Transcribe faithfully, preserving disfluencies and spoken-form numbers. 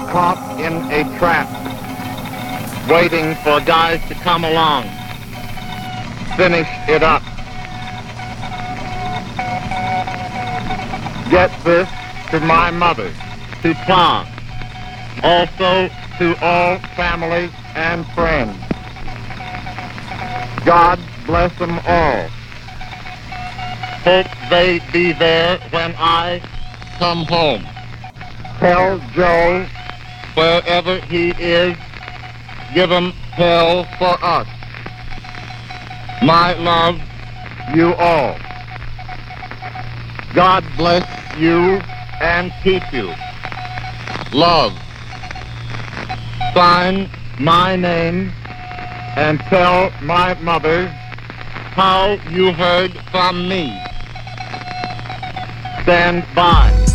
caught in a trap, waiting for guys to come along, finish it up. Get this to my mother, to Tom, also to all family and friends. God bless them all. Hope they be there when I come home. Tell Joe, wherever he is, give him hell for us. My love, you all. God bless you and keep you. Love. Sign my name and tell my mother how you heard from me. Stand by.